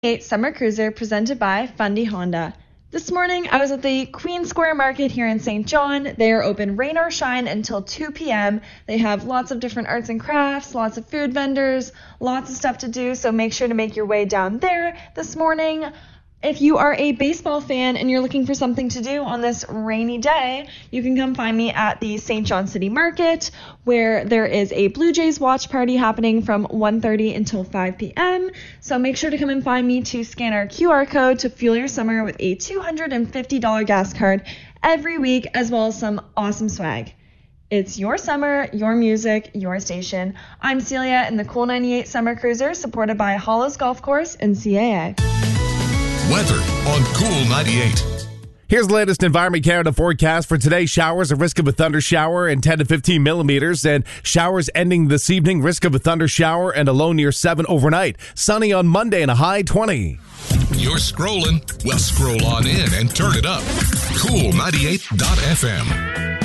Summer Cruiser presented by Fundy Honda. This morning, I was at the Queen Square Market here in St. John. They are open rain or shine until 2 p.m. They have lots of different arts and crafts, lots of food vendors, lots of stuff to do, so make sure to make your way down there this morning. If you are a baseball fan and you're looking for something to do on this rainy day, you can come find me at the St. John City Market, where there is a Blue Jays watch party happening from 1:30 until 5 p.m. So make sure to come and find me to scan our QR code to fuel your summer with a $250 gas card every week, as well as some awesome swag. It's your summer, your music, your station. I'm Celia in the Cool 98 Summer Cruiser, supported by Hollows Golf Course and CAA. Weather on Cool 98. Here's the latest Environment Canada forecast for today. Showers, a risk of a thunder shower and 10 to 15 millimeters. And showers ending this evening, risk of a thunder shower and a low near 7 overnight. Sunny on Monday and a high 20. You're scrolling? Well, scroll on in and turn it up. Cool 98.fm.